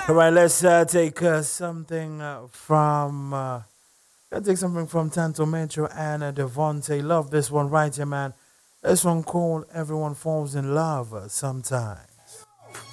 All right, let's take something from. Let's take something from Tanto Metro and Devontae. Love this one right here, man. This one called "Everyone Falls in Love Sometime."